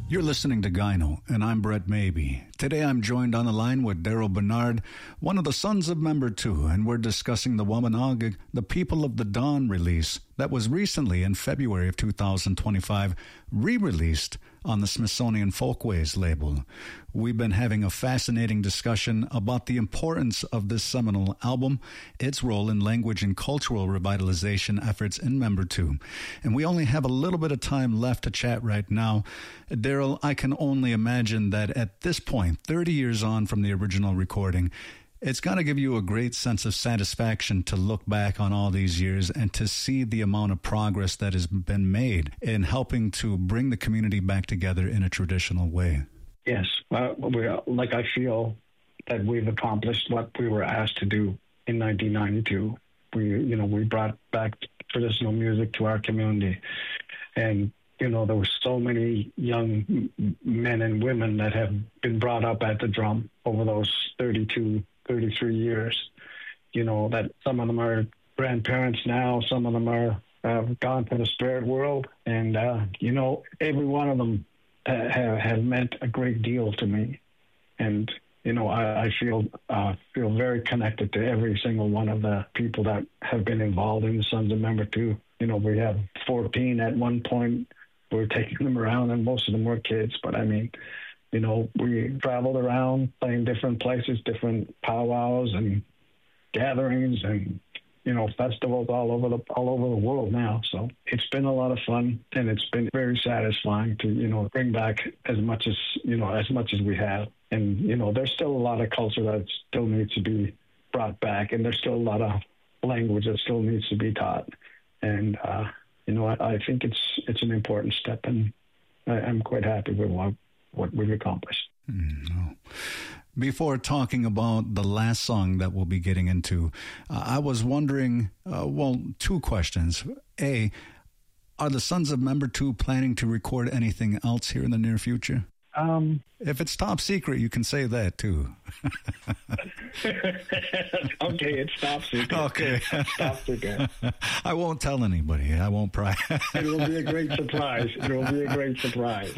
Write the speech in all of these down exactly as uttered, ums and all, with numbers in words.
You're listening to Gyno, and I'm Brett Maybe. Today I'm joined on the line with Daryl Bernard, one of the sons of Member two, and we're discussing the Wampanoag, the People of the Dawn release that was recently, in February of two thousand twenty-five, re-released on the Smithsonian Folkways label. We've been having a fascinating discussion about the importance of this seminal album, its role in language and cultural revitalization efforts in Member two. And we only have a little bit of time left to chat right now. Daryl, I can only imagine that at this point, thirty years on from the original recording, it's got to give you a great sense of satisfaction to look back on all these years and to see the amount of progress that has been made in helping to bring the community back together in a traditional way. Yes, uh, we, like I feel that we've accomplished what we were asked to do in nineteen ninety-two. We, you know, we brought back traditional music to our community, and you know, there were so many young men and women that have been brought up at the drum over those thirty-two, thirty-three years. You know, that some of them are grandparents now, some of them are uh, gone to the spirit world, and uh, you know, every one of them uh, have, have meant a great deal to me. And you know, I, I feel uh, feel very connected to every single one of the people that have been involved in the Sons of Member two. You know, we have fourteen at one point. We're taking them around, and most of them were kids. But I mean, you know, we traveled around playing different places, different powwows and gatherings, and you know, festivals all over the all over the world now. So it's been a lot of fun, and it's been very satisfying to you know bring back as much as you know as much as we have. And you know, there's still a lot of culture that still needs to be brought back, and there's still a lot of language that still needs to be taught. And uh, you know, I, I think it's it's an important step, and I, I'm quite happy with what, what we've accomplished. Mm, Before talking about the last song that we'll be getting into, uh, I was wondering, uh, well, two questions. A, are the Sons of Member two planning to record anything else here in the near future? Um, if it's top secret, you can say that too. Okay, it's top secret. Okay. It's top secret. I won't tell anybody. I won't pry. It will be a great surprise. It will be a great surprise.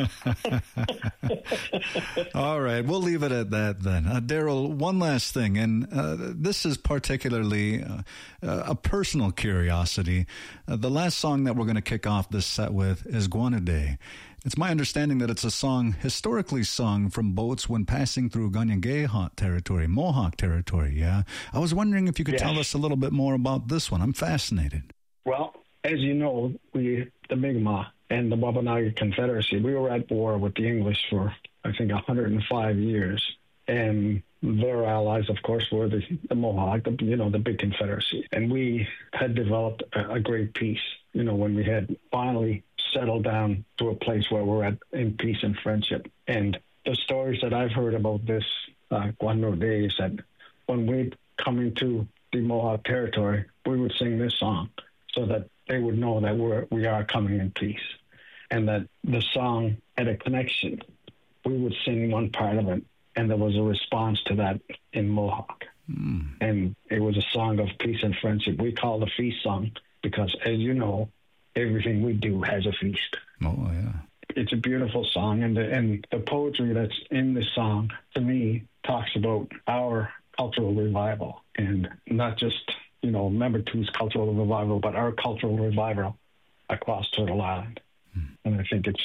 All right, we'll leave it at that then. Uh, Daryl, one last thing, and uh, this is particularly uh, a personal curiosity. Uh, the last song that we're going to kick off this set with is Guanaday. It's my understanding that it's a song historically sung from boats when passing through Ganyangeha territory, Mohawk territory, yeah? I was wondering if you could yes. tell us a little bit more about this one. I'm fascinated. Well, as you know, we, the Mi'kmaq and the Wampanoag Confederacy, we were at war with the English for, I think, one hundred five years. And their allies, of course, were the, the Mohawk, the, you know, the big Confederacy. And we had developed a, a great peace, you know, when we had finally settled down to a place where we're at in peace and friendship. And the stories that I've heard about this uh, Guanaday is that when we'd come into the Mohawk territory, we would sing this song so that they would know that we're, we are coming in peace, and that the song had a connection. We would sing one part of it, and there was a response to that in Mohawk. Mm. And it was a song of peace and friendship. We call it a feast song because, as you know, everything we do has a feast. Oh, yeah. It's a beautiful song, and the, and the poetry that's in the song, to me, talks about our cultural revival, and not just, you know, Member two's cultural revival, but our cultural revival across Turtle Island. Hmm. And I think it's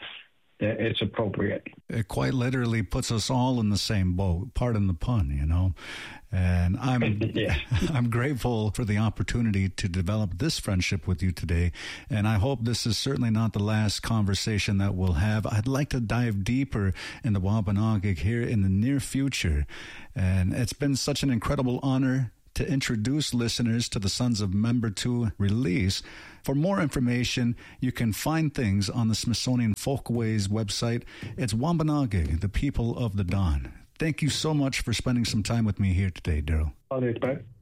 it's appropriate. It quite literally puts us all in the same boat, pardon the pun, you know. And I'm yeah. I'm grateful for the opportunity to develop this friendship with you today. And I hope this is certainly not the last conversation that we'll have. I'd like to dive deeper into Wampanoag here in the near future. And it's been such an incredible honor to introduce listeners to the Sons of Member two release. For more information, you can find things on the Smithsonian Folkways website. It's Wampanoag, the People of the Dawn. Thank you so much for spending some time with me here today, Daryl. All right, bye.